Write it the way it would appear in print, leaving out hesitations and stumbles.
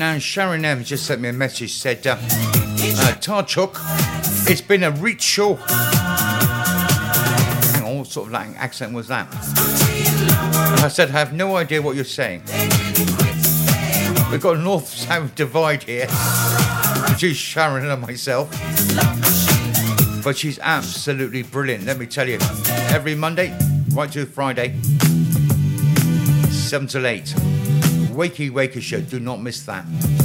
Now, Sharon M just sent me a message, said, Tarchuk, it's been a reach show. Hang on, what sort of Latin accent was that? And I said, I have no idea what you're saying. We've got a north-south divide here between Sharon and myself. But she's absolutely brilliant, let me tell you. Every Monday, right to Friday, 7 till 8. Wakey Waker Show, do not miss that.